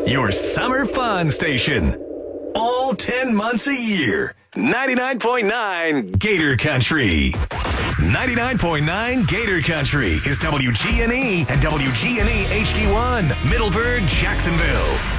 your summer fun station. All 10 months a year. 99.9 Gator Country. 99.9 Gator Country is WGNE and WGNE HD1, Middleburg, Jacksonville.